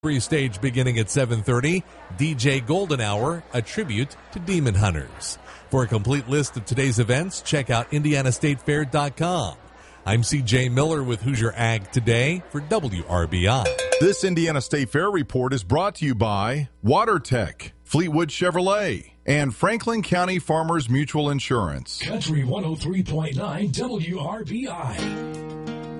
Free stage beginning at 7:30. DJ Golden Hour, a tribute to demon hunters. For a complete list of today's events, check out IndianaStateFair.com. I'm C.J. Miller with Hoosier Ag Today for WRBI. This Indiana State Fair report is brought to you by WaterTech, Fleetwood Chevrolet, and Franklin County Farmers Mutual Insurance. Country 103.9 WRBI.